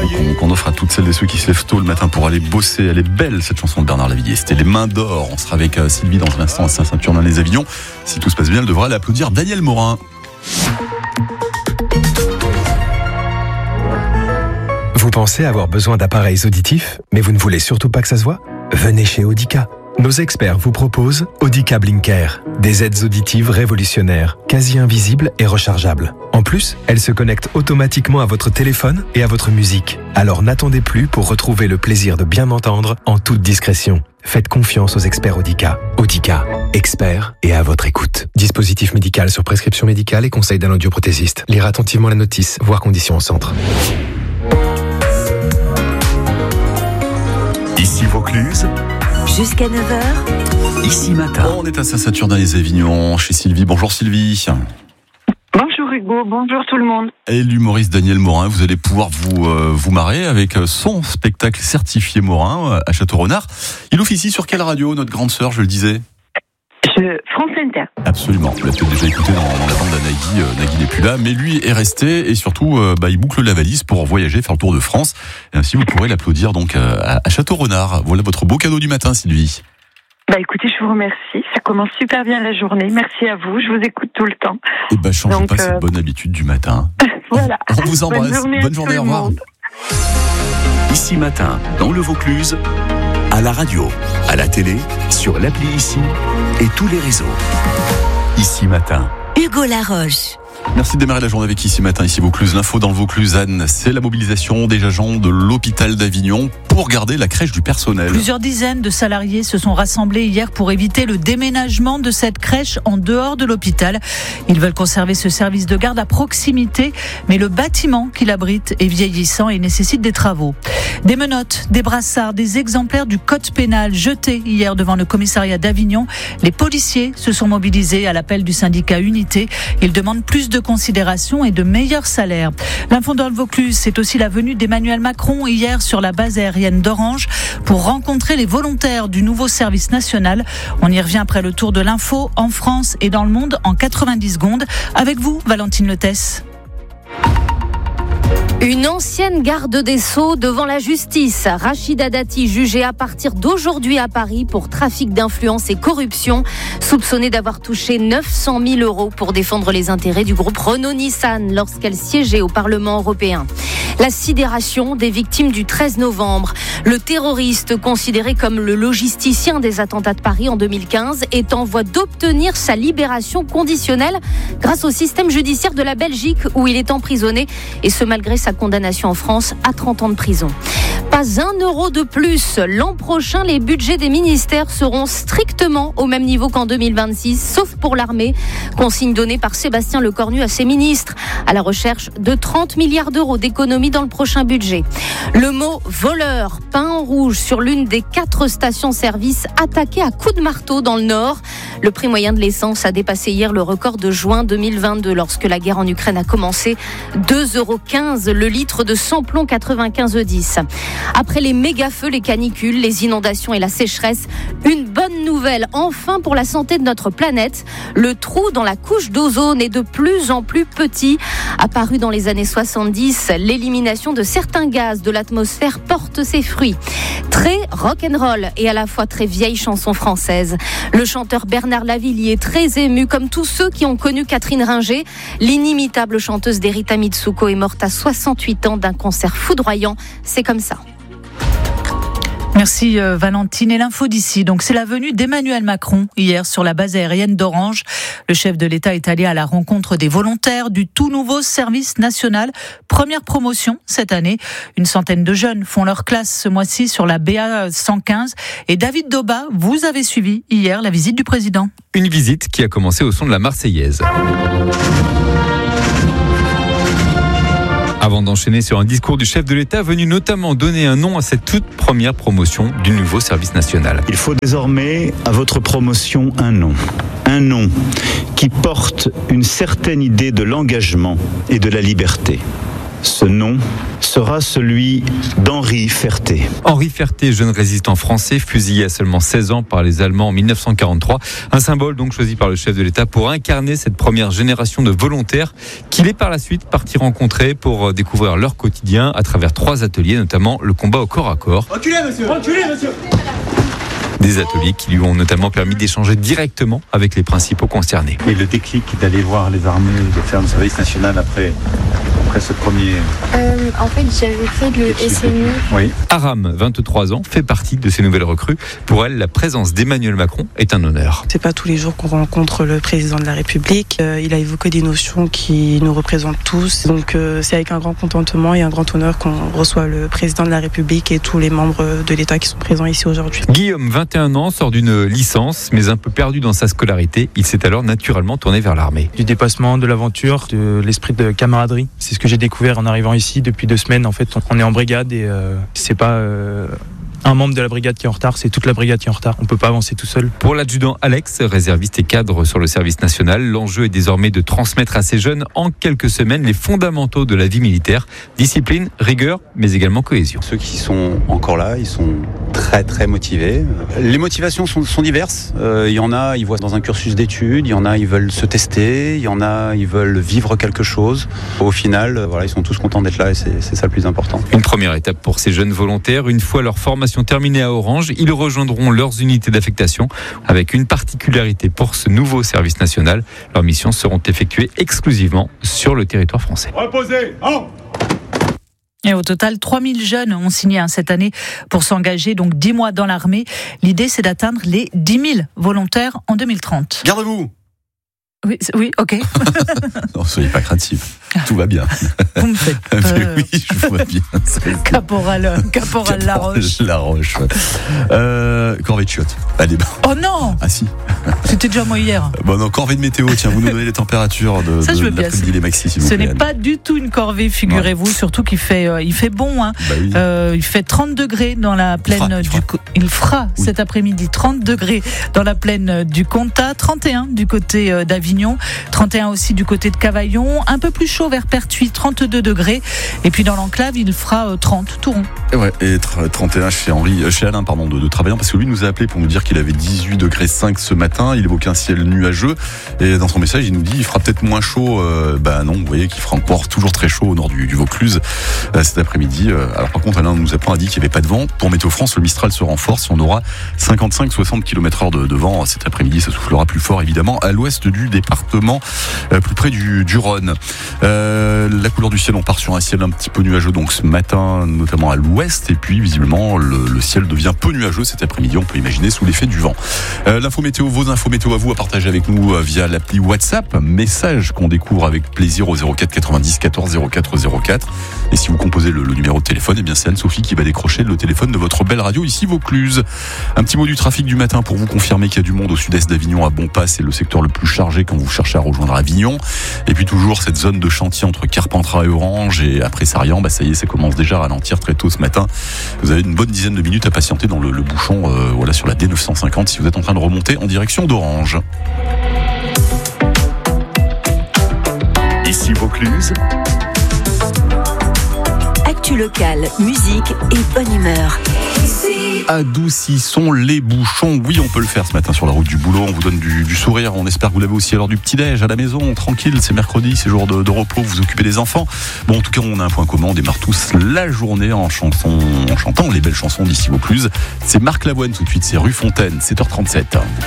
qu'on offre à toutes celles et ceux qui se lèvent tôt le matin pour aller bosser. Elle est belle, cette chanson de Bernard Lavilliers. C'était Les Mains d'Or. On sera avec Sylvie dans un instant à Saint-Saturnin-les-Avignon. Si tout se passe bien, elle devra aller applaudir Daniel Morin. Vous pensez avoir besoin d'appareils auditifs, mais vous ne voulez surtout pas que ça se voit ? Venez chez Audica. Nos experts vous proposent Audica Blinker, des aides auditives révolutionnaires, quasi invisibles et rechargeables. En plus, elles se connectent automatiquement à votre téléphone et à votre musique. Alors n'attendez plus pour retrouver le plaisir de bien entendre en toute discrétion. Faites confiance aux experts Audica. Audica, experts et à votre écoute. Dispositif médical sur prescription médicale et conseil d'un audioprothésiste. Lire attentivement la notice, voir conditions au centre. Ici Vaucluse. Jusqu'à 9h. Ici Matin. On est à Saint-Saturnin-les-Avignon, chez Sylvie. Bonjour Sylvie. Bonjour Hugo, bonjour tout le monde. Et l'humoriste Daniel Morin, vous allez pouvoir vous marrer avec son spectacle certifié Morin à Château-Renard. Il officie sur quelle radio, notre grande sœur, je le disais ? France Inter. Absolument, vous l'avez peut-être déjà écouté dans la bande à Nagui. Nagui n'est plus là, mais lui est resté et surtout il boucle la valise pour voyager, faire le tour de France. Et ainsi vous pourrez l'applaudir donc à Château-Renard. Voilà votre beau cadeau du matin, Sylvie. Écoutez, je vous remercie. Ça commence super bien la journée. Merci à vous. Je vous écoute tout le temps. Et changez pas cette bonne habitude du matin. Voilà. On vous embrasse. Bonne journée, au revoir. Ici Matin, dans le Vaucluse, à la radio, à la télé, sur l'appli Ici et tous les réseaux. Ici Matin. Hugo Laroche. Merci de démarrer la journée avec Ici Matin, ici Vaucluse. L'info dans le Vaucluse, Anne, c'est la mobilisation des agents de l'hôpital d'Avignon pour garder la crèche du personnel. Plusieurs dizaines de salariés se sont rassemblés hier pour éviter le déménagement de cette crèche en dehors de l'hôpital. Ils veulent conserver ce service de garde à proximité, mais le bâtiment qui l'abrite est vieillissant et nécessite des travaux. Des menottes, des brassards, des exemplaires du code pénal jetés hier devant le commissariat d'Avignon. Les policiers se sont mobilisés à l'appel du syndicat Unité. Ils demandent plus de considération et de meilleurs salaires. L'info dans le Vaucluse, c'est aussi la venue d'Emmanuel Macron hier sur la base aérienne d'Orange pour rencontrer les volontaires du nouveau service national. On y revient après le tour de l'info en France et dans le monde en 90 secondes. Avec vous, Valentine Letès. Une ancienne garde des Sceaux devant la justice. Rachida Dati, jugée à partir d'aujourd'hui à Paris pour trafic d'influence et corruption, soupçonnée d'avoir touché 900 000 € pour défendre les intérêts du groupe Renault-Nissan lorsqu'elle siégeait au Parlement européen. La sidération des victimes du 13 novembre. Le terroriste, considéré comme le logisticien des attentats de Paris en 2015, est en voie d'obtenir sa libération conditionnelle grâce au système judiciaire de la Belgique où il est emprisonné, et ce malgré sa condamnation en France à 30 ans de prison. Pas 1 euro de plus. L'an prochain, les budgets des ministères seront strictement au même niveau qu'en 2026, sauf pour l'armée. Consigne donnée par Sébastien Lecornu à ses ministres, à la recherche de 30 milliards d'euros d'économies dans le prochain budget. Le mot voleur peint en rouge sur l'une des 4 stations-service attaquées à coups de marteau dans le Nord. Le prix moyen de l'essence a dépassé hier le record de juin 2022 lorsque la guerre en Ukraine a commencé. 2,15 € le litre de samplon 95E10. Après les méga-feux, les canicules, les inondations et la sécheresse, une bonne nouvelle enfin pour la santé de notre planète. Le trou dans la couche d'ozone est de plus en plus petit. Apparu dans les années 70, l'élimination de certains gaz de l'atmosphère porte ses fruits. Très rock'n'roll et à la fois très vieille chanson française. Le chanteur Bernard Lavilliers, très ému comme tous ceux qui ont connu Catherine Ringer. L'inimitable chanteuse d'Erita Mitsuko est morte à 68 ans d'un cancer foudroyant. C'est comme ça. Merci Valentine. Et l'info d'ici, donc c'est la venue d'Emmanuel Macron hier sur la base aérienne d'Orange. Le chef de l'État est allé à la rencontre des volontaires du tout nouveau service national. Première promotion cette année. Une centaine de jeunes font leur classe ce mois-ci sur la BA 115. Et David Doba, vous avez suivi hier la visite du président. Une visite qui a commencé au son de la Marseillaise. Avant d'enchaîner sur un discours du chef de l'État venu notamment donner un nom à cette toute première promotion du nouveau service national. Il faut désormais à votre promotion un nom qui porte une certaine idée de l'engagement et de la liberté. Ce nom sera celui d'Henri Ferté. Henri Ferté, jeune résistant français, fusillé à seulement 16 ans par les Allemands en 1943. Un symbole donc choisi par le chef de l'État pour incarner cette première génération de volontaires qu'il est par la suite parti rencontrer pour découvrir leur quotidien à travers 3 ateliers, notamment le combat au corps à corps. Reculez, monsieur. Reculez, monsieur. Des ateliers qui lui ont notamment permis d'échanger directement avec les principaux concernés. Et le déclic d'aller voir les armées, de faire le service national après ce premier... En fait, j'avais fait le SNU. Oui. Aram, 23 ans, fait partie de ces nouvelles recrues. Pour elle, la présence d'Emmanuel Macron est un honneur. C'est pas tous les jours qu'on rencontre le président de la République. Il a évoqué des notions qui nous représentent tous. Donc c'est avec un grand contentement et un grand honneur qu'on reçoit le président de la République et tous les membres de l'État qui sont présents ici aujourd'hui. Guillaume, 21 ans, sort d'une licence, mais un peu perdu dans sa scolarité. Il s'est alors naturellement tourné vers l'armée. Du dépassement, de l'aventure, de l'esprit de camaraderie. C'est ce que j'ai découvert en arrivant ici depuis 2 semaines. En fait, on est en brigade et c'est pas un membre de la brigade qui est en retard, c'est toute la brigade qui est en retard. On peut pas avancer tout seul. Pour l'adjudant Alex, réserviste et cadre sur le service national, l'enjeu est désormais de transmettre à ces jeunes en quelques semaines les fondamentaux de la vie militaire. Discipline, rigueur, mais également cohésion. Ceux qui sont encore là, ils sont très très motivés. Les motivations sont diverses. Il y en a, ils voient dans un cursus d'études, il y en a, ils veulent se tester, il y en a, ils veulent vivre quelque chose. Au final, voilà, ils sont tous contents d'être là et c'est ça le plus important. Une première étape pour ces jeunes volontaires, une fois leur formation terminée à Orange, ils rejoindront leurs unités d'affectation avec une particularité pour ce nouveau service national. Leurs missions seront effectuées exclusivement sur le territoire français. Reposez, Et au total, 3000 jeunes ont signé cette année pour s'engager, donc 10 mois dans l'armée. L'idée, c'est d'atteindre les 10 000 volontaires en 2030. Garde-vous. Oui, ok. Non, soyez pas craintifs. Tout va bien. Vous me faites peur. Oui, je vois bien. Caporal Laroche. Laroche, ouais. Corvée de chiottes. Allez, oh non. Ah si. C'était déjà moi hier. Bon, non, corvée de météo, tiens, vous nous donnez les températures de l'après-midi, les maxi, s'il vous plaît. Ce n'est pas du tout une corvée, figurez-vous, surtout qu'il fait, il fait bon. Hein. Bah oui. Il fait 30 degrés dans la plaine Il fera cet après-midi 30 degrés dans la plaine du Comtat, 31 du côté d'Avignon, 31 aussi du côté de Cavaillon, un peu plus chaud vers Pertuis, 32 degrés. Et puis dans l'enclave, il fera 30 tout rond. Ouais, et 31 chez Alain, de Travaillant, parce que lui nous a appelé pour nous dire qu'il avait 18 degrés 5 ce matin. Il évoquait un ciel nuageux. Et dans son message, il nous dit il fera peut-être moins chaud. Non, vous voyez qu'il fera encore toujours très chaud au nord du Vaucluse cet après-midi. Alors par contre, Alain nous a dit qu'il n'y avait pas de vent. Pour Météo France, le Mistral se renforce. On aura 55-60 km/h de vent cet après-midi. Ça soufflera plus fort, évidemment, à l'ouest du département, plus près du Rhône. La couleur du ciel, on part sur un ciel un petit peu nuageux donc ce matin, notamment à l'ouest, et puis visiblement le ciel devient peu nuageux cet après-midi, on peut imaginer sous l'effet du vent. L'info météo, vos infos météo à vous à partager avec nous via l'appli WhatsApp, message qu'on découvre avec plaisir au 04 90 14 04 04. Et si vous composez le numéro de téléphone, eh bien c'est Anne-Sophie qui va décrocher le téléphone de votre belle radio ici Vaucluse. Un petit mot du trafic du matin pour vous confirmer qu'il y a du monde au sud-est d'Avignon à Bonpas, c'est le secteur le plus chargé quand vous cherchez à rejoindre Avignon. Et puis toujours cette zone de chantier entre Carpentras et Orange, et après Sarian, ça y est, ça commence déjà à ralentir très tôt ce matin. Vous avez une bonne dizaine de minutes à patienter dans le bouchon sur la D950 si vous êtes en train de remonter en direction d'Orange. Ici Vaucluse. Actu locale, musique et bonne humeur. Adoucissons les bouchons. Oui, on peut le faire ce matin sur la route du boulot. On vous donne du sourire. On espère que vous l'avez aussi à l'heure du petit-déj, à la maison, tranquille. C'est mercredi, c'est jour de repos. Vous occupez des enfants. Bon, en tout cas, on a un point commun. On démarre tous la journée en chantant les belles chansons d'ici Vaucluse. C'est Marc Lavoine tout de suite. C'est rue Fontaine, 7h37.